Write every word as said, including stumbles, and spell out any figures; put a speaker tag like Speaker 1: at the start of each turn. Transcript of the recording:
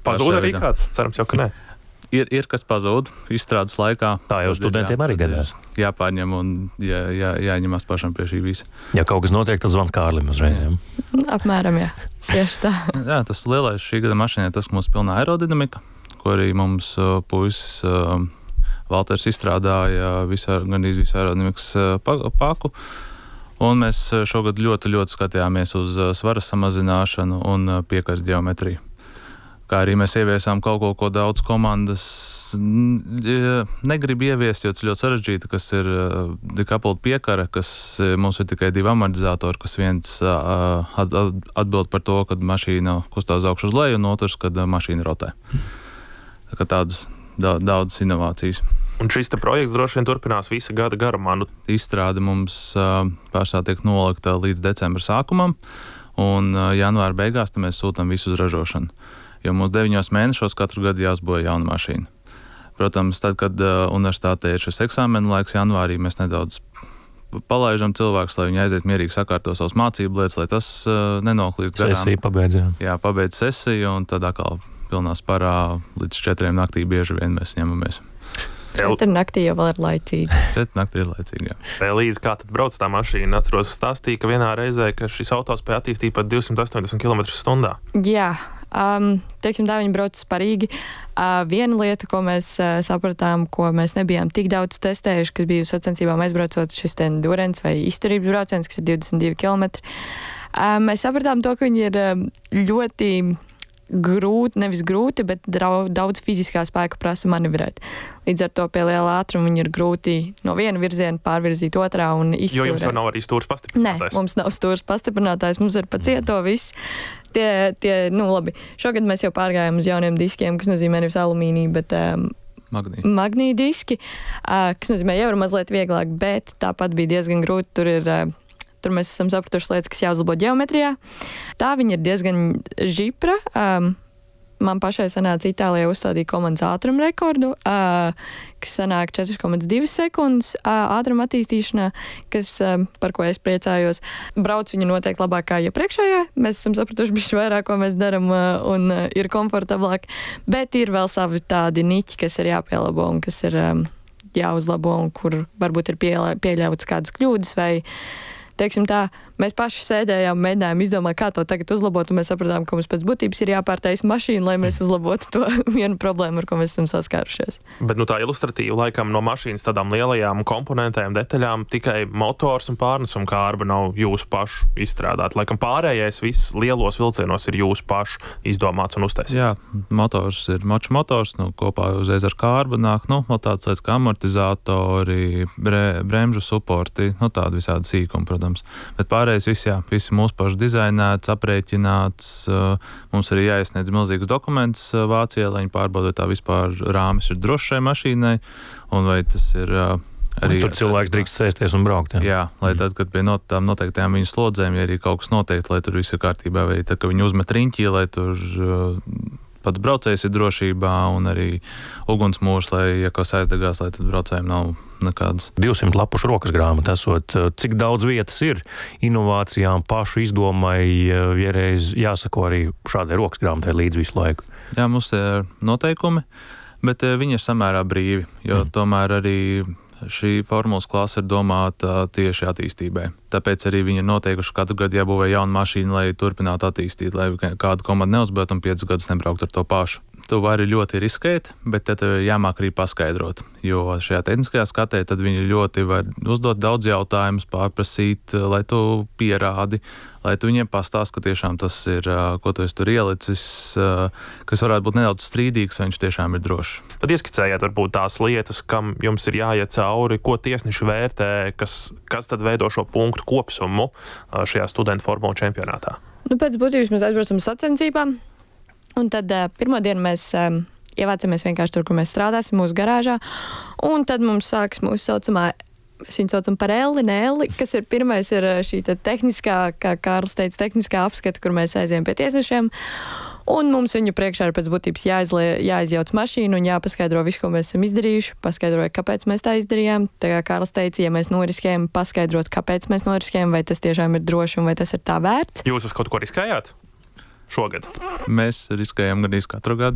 Speaker 1: Pazūd arī kāds? Cerams jau, ka nē.
Speaker 2: Ir, ir kas pazūd izstrādes laikā.
Speaker 3: Tā jau studentiem arī gadās.
Speaker 2: Jāpārņem un jā, jā, jāņemās pašam pie šī visa.
Speaker 3: Ja kaut kas notiek, tad zvans Kārlim uzreiz. Jā.
Speaker 4: Apmēram, jā. Tieši tā.
Speaker 2: Jā, tas lielais šī gada mašīnai, tas, ka mums pilnā aerodinamika, ko arī mums uh, puisis uh, Valters izstrādāja visā, gandrīz visu aerodinamikas uh, paku. Un mēs šogad ļoti, ļoti skatījāmies uz uh, svara samazināšanu un uh, piekaras ģeometriju. Kā arī mēs ieviesām kaut ko, ko daudz komandas negrib ieviest, jo tas ļoti sarežģīti, kas ir decoupled piekara, kas mums ir tikai divi amortizatori, kas viens atbild par to, kad mašīna kustās augšu uz leju, un otrs, kad mašīna rotē. Tā kā tādas daudzas inovācijas.
Speaker 1: Un šis te projekts droši vien turpinās visa gada garumā. Nu,
Speaker 2: izstrāde mums pārstāv tiek nolikta līdz decembra sākumam, un janvāra beigās tad mēs sūtam visu uz ražošanu. Jo mums deviņos mēnešos katru gadu jāuzbūvē jauna mašīna. Protams, tad, kad uh, universitātē ir šis eksāmena laiks janvārī, mēs nedaudz palaižam cilvēkus, lai viņi aiziet mierīgi sakārto savas mācību lietas, lai tas uh, nenoklīst garām.
Speaker 3: Sesija pabeidz, jā.
Speaker 2: Jā, pabeidz sesiju, un tad atkal pilnā sparā līdz četriem naktī bieži vien mēs ņemamies.
Speaker 4: Četri naktī jau vēl ir laicīgi.
Speaker 1: Četri naktī ir laicīgi, jā. Līdz kā tad brauc tā mašīna? Atceros, stāstīja, ka vienā reizē, ka šis auto spēja attīstīt pat divsimt astoņdesmit kilometrus stundā.
Speaker 4: Jā, um, teiksim tā, viņi brauc sparīgi. Uh, viena lieta, ko mēs uh, sapratām, ko mēs nebijām tik daudz testējuši, kas bija uz sacensībām aizbraucot šis te endurance vai izturības brauciens, kas ir divdesmit divi kilometri. Uh, mēs sapratām to, ka viņi ir uh, ļoti grūti, nevis grūti, bet daudz fiziskā spēka prasa manevrēt. Līdz ar to pie liela ātruma viņi ir grūti no viena virziena pārvirzīt otrā un izturēt.
Speaker 1: Jo jums jau nav arī stūrs pastiprinātājs?
Speaker 4: Nē, mums nav stūrs pastiprinātājs, mums ir pa cieto viss. Tie, tie, nu labi, šogad mēs jau pārgājām uz jauniem diskiem, kas nozīmē nevis alumīniju, bet um,
Speaker 2: Magnī.
Speaker 4: magnī diski, uh, kas nozīmē jau ir mazliet vieglāk, bet tāpat bija diezgan grūti. Tur ir uh, Tur mēs esam sapratuši lietas, kas jāuzlabo ģeometrijā. Tā viņa ir diezgan žipra. Um, man pašai sanāca Itālijā uzstādīja komandas ātruma rekordu, uh, kas sanāk četri komats divi sekundes uh, ātruma attīstīšanā, kas, uh, par ko es priecājos. Brauc viņa noteikti labāk kā iepriekšējā. Mēs esam sapratuši bišķi vairāk, ko mēs daram, uh, un uh, ir komfortablāk. Bet ir vēl savi tādi niķi, kas ir jāpielabo un kas ir um, jāuzlabo, un kur varbūt ir pieļa, pieļauts kādas kļūdas vai teiksim tā, mēs paši sēdējām, mēģinājām izdomāt, kā to tagad uzlabot, un mēs sapratām, ka mums pēc būtības ir jāpārtaisa mašīna, lai mēs uzlabotu to vienu problēmu, ar ko mēs esam saskārušies.
Speaker 1: Bet nu tā ilustratīvi, laikam no mašīnas tādām lielajām komponentēm, detaļām tikai motors un pārnesuma kārba nav jūsu pašu izstrādāt. Laikam pārējais viss lielos vilcienos ir jūsu pašu izdomāts un uztaisīts.
Speaker 2: Jā, motors ir moču motors, nu, kopā uzreiz ar kārbu nāk, nu, tāds lietas kā amortizatori, bre, bremžu suporti, nu, tādi visādi sīkumi, protams. Bet pārējais viss, jā, viss mūsu pašu dizainēts, aprēķināts. Mums arī jāiesniedz milzīgs dokuments Vācijā, lai viņi pārbaudot tā vispār rāmis ir drošs šai mašīnai, un vai tas ir arī...
Speaker 3: Tur cilvēks drīkst sēsties un braukt, jā.
Speaker 2: Jā, lai tad, kad pie not, tām noteiktajām viņu slodzēm, ja arī kaut kas noteikti, lai tur viss ir kārtībā, vai tad, ka viņi uzmet riņķī, lai tur pats braucējs ir drošībā, un arī ugunsmūrs, lai, ja kas aizdegās, lai tad braucējiem nav nekādas.
Speaker 3: divsimt lapušu rokas grāmata esot. Cik daudz vietas ir inovācijām, pašu izdomai, vienreiz jāsako arī šādai rokas grāmatai līdz visu laiku?
Speaker 2: Jā, mums ir noteikumi, bet viņi ir samērā brīvi, jo mm. tomēr arī šī formulas klase ir domāta tieši attīstībai. Tāpēc arī viņi ir noteikuši katru gadu jābūvē jauna mašīna, lai turpinātu attīstīt, lai kādu komandu neuzbēt un piecus gadus nebraukt ar to pašu. Tu vari ļoti riskēt, bet tad jāmāk arī paskaidrot, jo šajā tehniskajā skatē tad viņi ļoti var uzdot daudz jautājumus, pārprasīt, lai tu pierādi, lai tu viņiem pastāst, ka tiešām tas ir, ko tu esi tur ielicis, kas varētu būt nedaudz strīdīgs, vai viņš tiešām ir drošs.
Speaker 1: Tad ieskicējiet varbūt tās lietas, kam jums ir jāiet cauri, ko tiesneši vērtē, kas, kas tad veido šo punktu kopsumu šajā studentu formulu čempionātā?
Speaker 4: Nu, pēc būtības mēs aizbraucam sacensībām. Un tad uh, pirmo dienu mēs um, ievācamies vienkārši tur, kur mēs strādāsim, mūsu garāžā. Un tad mums sāks mūsu saucamā, mēs viņu saucam par Elli, ne Elli, kas ir pirmais, ir šī tehniskā, kā Kārlis teica, tehniskā apskata, kur mēs aizējam pie tiesnešiem. Un mums viņu priekšā ir pēc būtības jāizlie, jāizjauc mašīnu un jāpaskaidro visu, ko mēs esam izdarījuši, paskaidroja, kāpēc mēs tā izdarījām. Tā kā Kārlis teica, ja mēs noriskējam, paskaidrot, kāpēc mēs noriskējam, vai tas tiešām ir droši un vai tas ir tā vērts.
Speaker 1: Jūs uz kaut ko riskējāt? Šogad?
Speaker 2: Mēs riskējam gandrīz katru gadu.